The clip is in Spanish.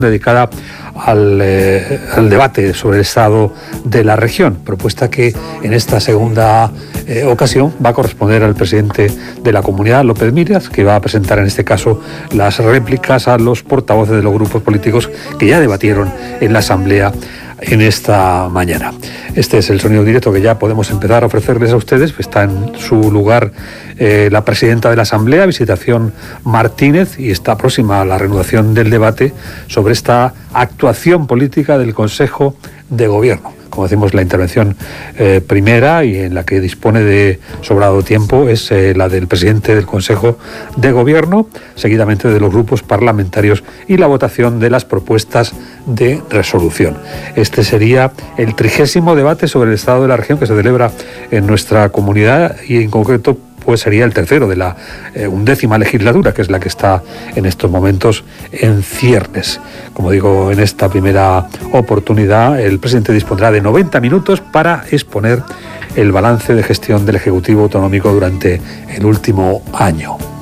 dedicada al debate sobre el estado de la región, propuesta que en esta segunda ocasión va a corresponder al presidente de la comunidad, López Miras, que va a presentar en este caso las réplicas a los portavoces de los grupos políticos que ya debatieron en la Asamblea en esta mañana. Este es el sonido directo que ya podemos empezar a ofrecerles a ustedes. Está en su lugar la presidenta de la Asamblea, Visitación Martínez, y está próxima a la reanudación del debate sobre esta actuación política del Consejo de Gobierno. Como decimos, la intervención primera y en la que dispone de sobrado tiempo es la del presidente del Consejo de Gobierno, seguidamente de los grupos parlamentarios y la votación de las propuestas de resolución. Este sería el 30º debate sobre el estado de la región que se celebra en nuestra comunidad y en concreto pues sería el tercero de la 11ª legislatura, que es la que está en estos momentos en ciernes. Como digo, en esta primera oportunidad el presidente dispondrá de 90 minutos para exponer el balance de gestión del Ejecutivo Autonómico durante el último año.